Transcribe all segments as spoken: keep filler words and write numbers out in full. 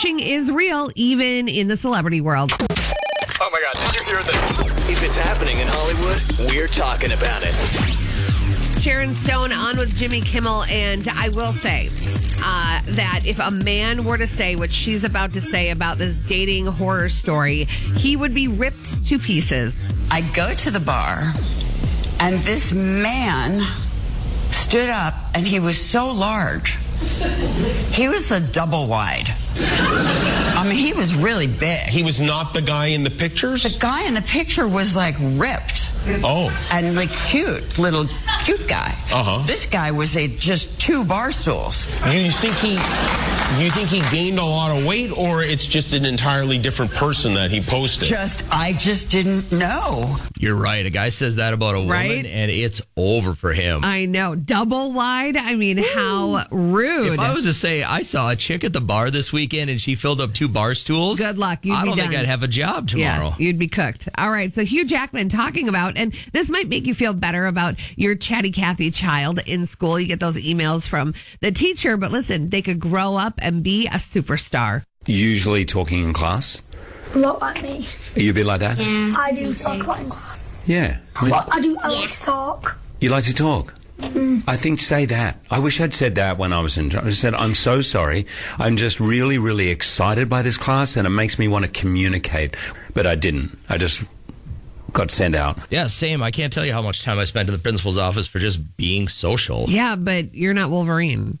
Catfishing is real, even in the celebrity world. Oh my God, did you hear this? If it's happening in Hollywood, we're talking about it. Sharon Stone on with Jimmy Kimmel, and I will say uh, that if a man were to say what she's about to say about this dating horror story, he would be ripped to pieces. I go to the bar, and this man stood up, and he was so large. He was a double wide. I mean, he was really big. He was not the guy in the pictures? The guy in the picture was like ripped. Oh. And like cute, little cute guy. Uh-huh. This guy was a just two bar stools. Do you think he you think he gained a lot of weight, or it's just an entirely different person that he posted? Just I just didn't know. You're right. A guy says that about a woman, Right? and it's over for him. I know. Double wide? I mean, how rude. If I was to say I saw a chick at the bar this weekend and she filled up two bar stools, Good luck. You'd I be don't think done. I'd have a job tomorrow. Yeah, you'd be cooked. All right, so Hugh Jackman talking about, and this might make you feel better about your chatty Cathy child in school. You get those emails from the teacher, but listen, they could grow up and be a superstar. Usually talking in class. A lot like me. Are you a bit like that? Yeah. I do talk a lot in class. Yeah. I mean, Well, I do. I like to talk. you like to talk? I think say that. I wish I'd said that when I was in. I said, I'm so sorry. I'm just really, really excited by this class, and it makes me want to communicate. But I didn't. I just got sent out. Yeah, same. I can't tell you how much time I spent in the principal's office for just being social. Yeah, but you're not Wolverine.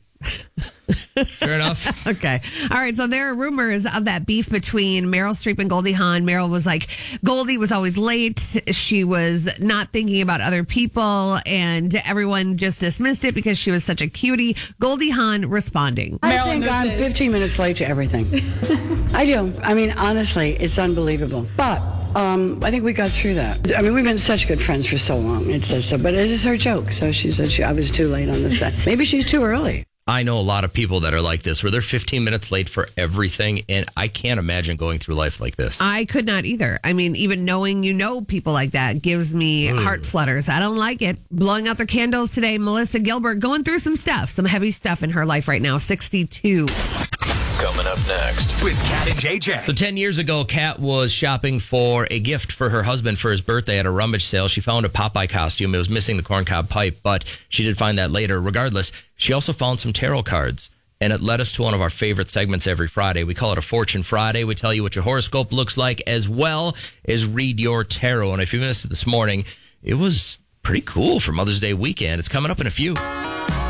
Fair enough. Okay. All right. So there are rumors of that beef between Meryl Streep and Goldie Hawn. Meryl was like, Goldie was always late. She was not thinking about other people, and everyone just dismissed it because she was such a cutie. Goldie Hawn responding. I think I'm fifteen minutes late to everything. I do. I mean, honestly, it's unbelievable. But um, I think we got through that. I mean, we've been such good friends for so long. It's just, so, but it is her joke. So she said she, I was too late on the set. Maybe she's too early. I know a lot of people that are like this, where they're fifteen minutes late for everything, and I can't imagine going through life like this. I could not either. I mean, even knowing you know people like that gives me Mm. heart flutters. I don't like it. Blowing out their candles today, Melissa Gilbert going through some stuff, some heavy stuff in her life right now, sixty-two. Coming up next with Kat and J J. So ten years ago, Kat was shopping for a gift for her husband for his birthday at a rummage sale. She found a Popeye costume. It was missing the corncob pipe, but she did find that later. Regardless, she also found some tarot cards, and it led us to one of our favorite segments every Friday. We call it a Fortune Friday. We tell you what your horoscope looks like, as well as read your tarot. And if you missed it this morning, it was pretty cool for Mother's Day weekend. It's coming up in a few.